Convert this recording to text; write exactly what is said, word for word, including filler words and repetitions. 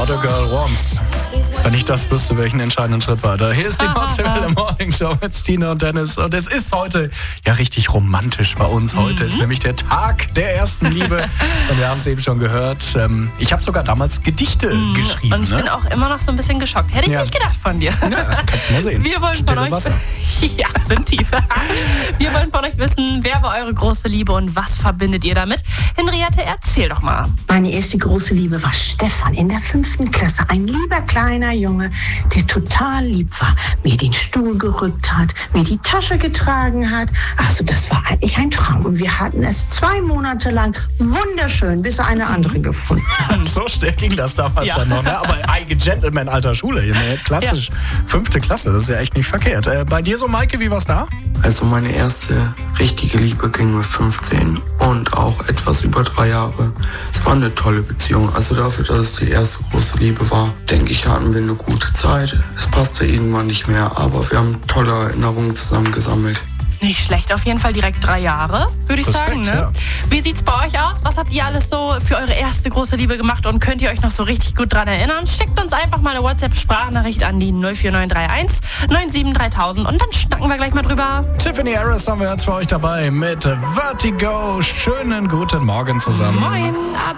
What a Girl Wants. Wenn ich das wüsste, wäre ich einen entscheidenden Schritt weiter. Hier ist die Nordwelle Morning Show mit Stina und Dennis. Und es ist heute ja richtig romantisch bei uns. Heute mhm. ist nämlich der Tag der ersten Liebe. Und wir haben es eben schon gehört. Ich habe sogar damals Gedichte mhm. geschrieben. Und ich ne? bin auch immer noch so ein bisschen geschockt. Hätte ich ja. nicht gedacht von dir. Ja, kannst du mal sehen. Wir wollen Stille von euch Wasser. Ja, sind tief. Wir wollen von euch wissen, wer war eure große Liebe und was verbindet ihr damit? Henriette, erzähl doch mal. Meine erste große Liebe war Stefan in der fünften Klasse. Ein lieber kleiner Junge, der total lieb war, mir den Stuhl gerückt hat, mir die Tasche getragen hat. Also das war eigentlich ein Traum. Und wir hatten es zwei Monate lang wunderschön, bis er eine andere gefunden hat. So schnell ging das damals Ja. dann noch. Ne? Aber ein Gentleman alter Schule, ne? Klassisch. Ja. Fünfte Klasse, das ist ja echt nicht verkehrt. Äh, bei dir so, Maike, wie war's da? Also meine erste richtige Liebe ging mit fünfzehn und auch etwas über drei Jahre. Es war eine tolle Beziehung. Also dafür, dass es die erste große Liebe war, denke ich, hatten wir eine gute Zeit. Es passte irgendwann nicht mehr, aber wir haben tolle Erinnerungen zusammen gesammelt. Nicht schlecht, auf jeden Fall direkt drei Jahre, würde ich Respekt, sagen. Ne? ja. Wie sieht's bei euch aus? Was habt ihr alles so für eure erste große Liebe gemacht und könnt ihr euch noch so richtig gut dran erinnern? Schickt uns einfach mal eine WhatsApp-Sprachnachricht an die null vier neun drei eins neun sieben dreitausend und dann schnacken wir gleich mal drüber. Tiffany Harris haben wir jetzt für euch dabei mit Vertigo. Schönen guten Morgen zusammen. Moin!